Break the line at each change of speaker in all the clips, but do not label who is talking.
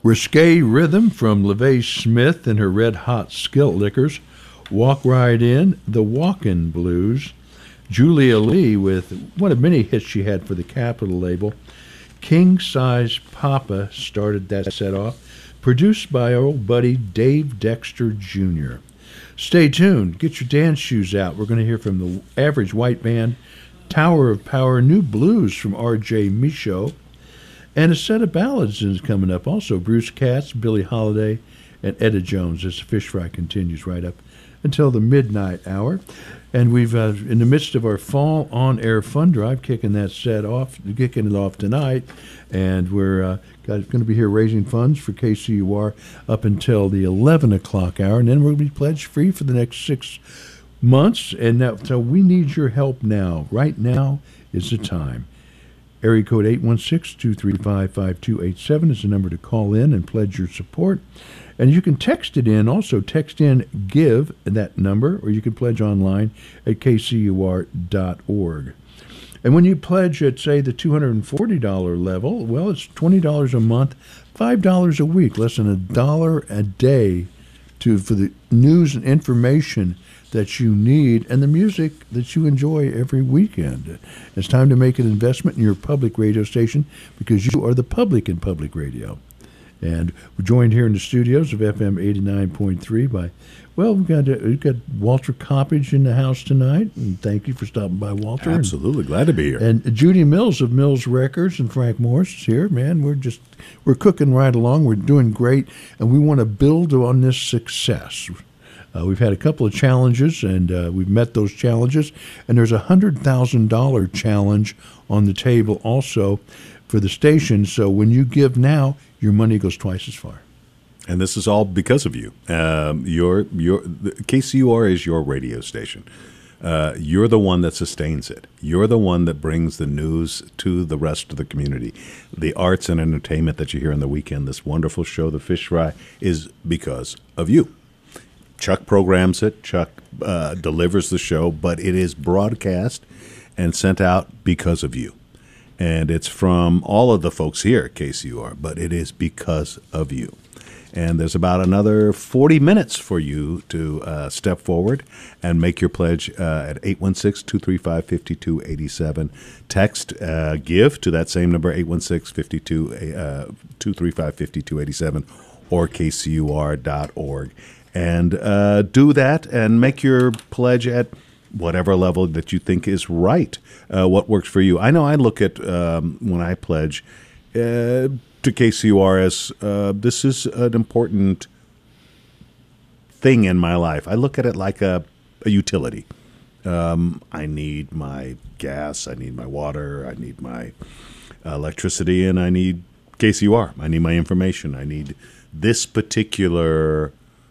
Risque Rhythm from LeVay Smith and her Red Hot Skilt Lickers. Walk Right In, The Walkin' Blues. Julia Lee with one of many hits she had for the Capitol label. King Size Papa started that set off. Produced by our old buddy Dave Dexter Jr. Stay tuned. Get your dance shoes out. We're going to hear from the Average White Band, Tower of Power, new blues from R.J. Michaud, and a set of ballads is coming up. Also, Bruce Katz, Billie Holiday, and Etta Jones as the Fish Fry continues right up until the midnight hour. And we've, in the midst of our fall on-air fund drive, kicking it off tonight. And we're going to be here raising funds for KCUR up until the 11 o'clock hour. And then we'll be pledged free for the next 6 months. And so we need your help now. Right now is the time. Area code 816-235-5287 is the number to call in and pledge your support. And you can text it in. Also, text in GIVE, that number, or you can pledge online at kcur.org. And when you pledge at, say, the $240 level, well, it's $20 a month, $5 a week, less than $1 a day for the news and information that you need and the music that you enjoy every weekend. It's time to make an investment in your public radio station because you are the public in public radio. And we're joined here in the studios of FM 89.3 by, well, we've got Walter Coppage in the house tonight, and thank you for stopping by, Walter.
Absolutely, glad to be here.
And Judy Mills of Mills Records and Frank Morris is here. Man, we're cooking right along. We're doing great, and we want to build on this success. We've had a couple of challenges, and we've met those challenges, and there's a $100,000 challenge on the table also for the station. So when you give now, your money goes twice as far.
And this is all because of you. KCUR is your radio station. You're the one that sustains it. You're the one that brings the news to the rest of the community. The arts and entertainment that you hear on the weekend, this wonderful show, The Fish Fry, is because of you. Chuck programs it. Chuck delivers the show, but it is broadcast and sent out because of you. And it's from all of the folks here at KCUR, but it is because of you. And there's about another 40 minutes for you to step forward and make your pledge at 816-235-5287. Text GIVE to that same number, 816-235-5287, or kcur.org. And do that and make your pledge at whatever level that you think is right, what works for you. I know I look at, when I pledge to KCUR as this is an important thing in my life. I look at it like a utility. I need my gas, I need my water, I need my electricity, and I need KCUR. I need my information. I need this particular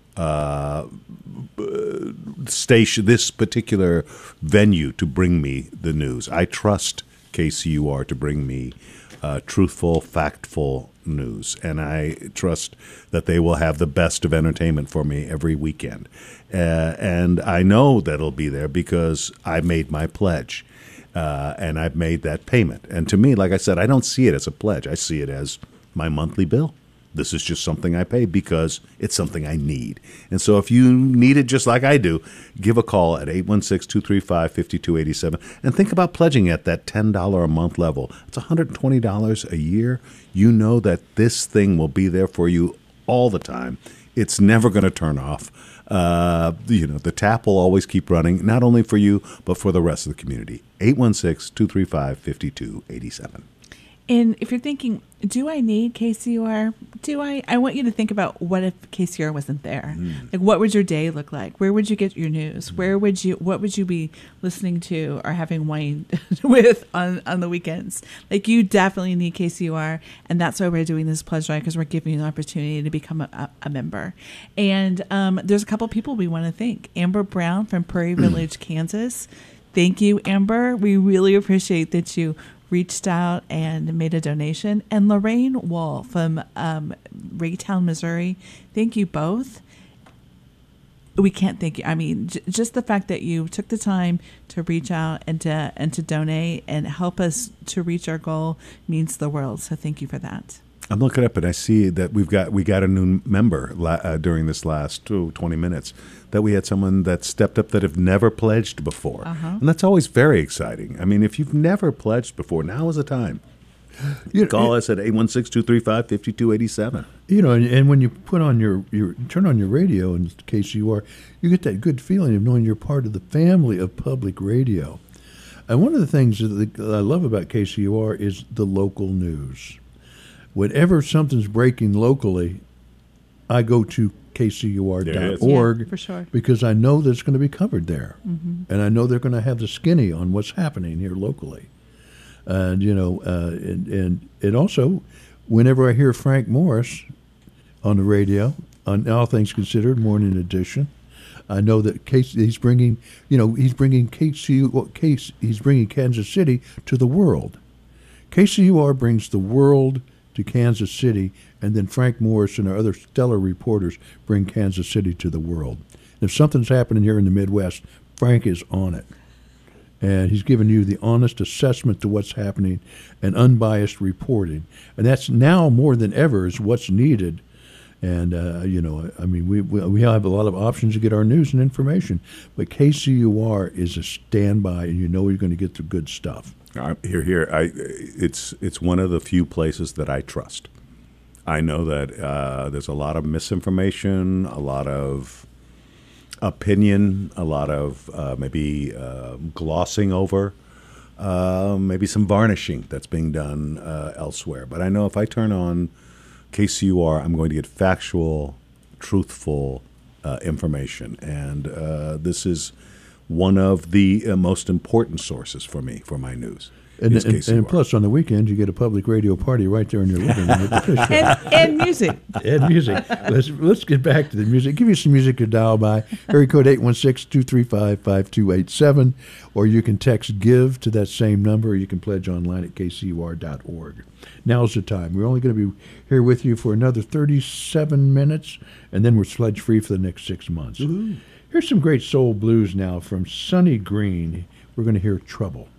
station, this particular venue to bring me the news. I trust KCUR to bring me truthful, factful news, and I trust that they will have the best of entertainment for me every weekend. And I know that it'll be there because I made my pledge, and I've made that payment. And to me, like I said, I don't see it as a pledge. I see it as my monthly bill. This is just something I pay because it's something I need. And so if you need it just like I do, give a call at 816-235-5287 and think about pledging at that $10 a month level. It's $120 a year. You know that this thing will be there for you all the time. It's never going to turn off. The tap will always keep running, not only for you, but for the rest of the community. 816-235-5287.
And if you're thinking, do I need KCUR? I want you to think about, what if KCUR wasn't there? Like, what would your day look like? Where would you get your news? What would you be listening to or having wine with on the weekends? Like, you definitely need KCUR, and that's why we're doing this pledge drive, because we're giving you an opportunity to become a member. And there's a couple people we want to thank. Amber Brown from Prairie Village, Kansas. Thank you, Amber. We really appreciate that you reached out and made a donation. And Lorraine Wall from Raytown, Missouri. Thank you both. We can't thank you. I mean, just the fact that you took the time to reach out and to donate and help us to reach our goal means the world. So thank you for that.
I'm looking up and I see that we got a new member during this last 20 minutes. That we had someone that stepped up that have never pledged before, and that's always very exciting. I mean, if you've never pledged before, now is the time. Call us at 816-235-5287.
You know, and when you put on your turn on your radio in KCUR, you get that good feeling of knowing you're part of the family of public radio. And one of the things that I love about KCUR is the local news. Whenever something's breaking locally, I go to KCUR.org
Yeah, for sure.
because I know that it's going to be covered there. And I know they're going to have the skinny on what's happening here locally. And, you know, and also, whenever I hear Frank Morris on the radio, on All Things Considered, Morning Edition, I know that he's bringing Kansas City to the world. KCUR brings the world to Kansas City, and then Frank Morris and our other stellar reporters bring Kansas City to the world. If something's happening here in the Midwest, Frank is on it. And he's giving you the honest assessment to what's happening and unbiased reporting. And that's now more than ever is what's needed. And, you know, I mean, we have a lot of options to get our news and information. But KCUR is a standby, and you know you're going to get the good stuff.
Here. It's one of the few places that I trust. I know that there's a lot of misinformation, a lot of opinion, a lot of maybe glossing over, maybe some varnishing that's being done elsewhere. But I know if I turn on KCUR, I'm going to get factual, truthful information. And this is one of the most important sources for me, for my news.
And plus, on the weekend, you get a public radio party right there in your living room with the fish show.
And music.
And music. Let's get back to the music. Give you some music to dial by. Area code 816-235-5287. Or you can text GIVE to that same number, or you can pledge online at kcur.org. Now's the time. We're only going to be here with you for another 37 minutes, and then we're sludge free for the next 6 months. Woo-hoo. Here's some great soul blues now from Sonny Green. We're going to hear Trouble.